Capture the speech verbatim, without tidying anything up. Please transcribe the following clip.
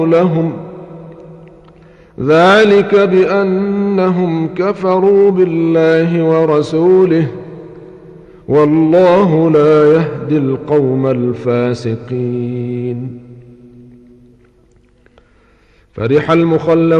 لهم ذلك بأنهم كفروا بالله ورسوله والله لا يهدي القوم الفاسقين. فرح المخلفون